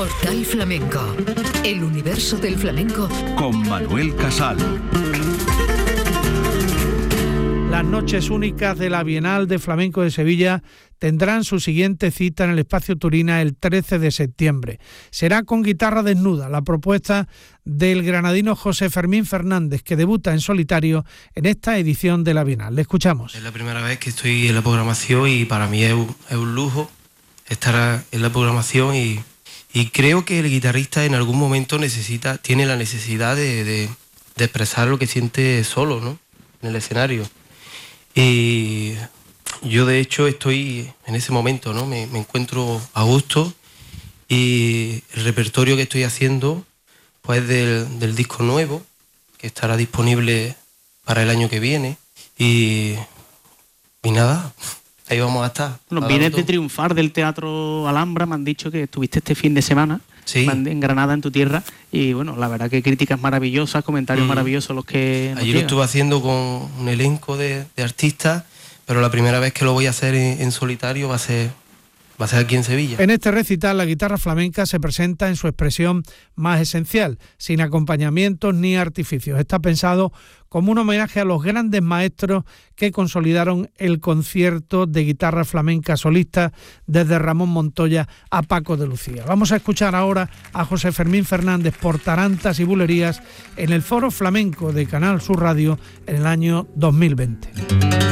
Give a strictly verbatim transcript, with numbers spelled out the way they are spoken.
Portal Flamenco, el universo del flamenco con Manuel Casal. Las noches únicas de la Bienal de Flamenco de Sevilla tendrán su siguiente cita en el Espacio Turina el trece de septiembre. Será con guitarra desnuda, la propuesta del granadino José Fermín Fernández, que debuta en solitario en esta edición de la Bienal. Le escuchamos. Es la primera vez que estoy en la programación y para mí es un, es un lujo estar en la programación y, y creo que el guitarrista en algún momento necesita, tiene la necesidad de, de, de expresar lo que siente solo, ¿no?, en el escenario. Y yo de hecho estoy en ese momento, ¿no? Me, me encuentro a gusto y el repertorio que estoy haciendo pues del, del disco nuevo, que estará disponible para el año que viene y, y nada, ahí vamos a estar. Bueno, vienes de triunfar del Teatro Alhambra, me han dicho que estuviste este fin de semana, sí, en Granada, en tu tierra, y bueno, la verdad que críticas maravillosas, comentarios mm. maravillosos los que allí lo estuve haciendo con un elenco de, de artistas, pero la primera vez que lo voy a hacer en, en solitario va a ser va a ser aquí en Sevilla. En este recital la guitarra flamenca se presenta en su expresión más esencial, sin acompañamientos ni artificios. Está pensado como un homenaje a los grandes maestros que consolidaron el concierto de guitarra flamenca solista desde Ramón Montoya a Paco de Lucía. Vamos a escuchar ahora a José Fermín Fernández por Tarantas y Bulerías en el Foro Flamenco de Canal Sur Radio en el año dos mil veinte.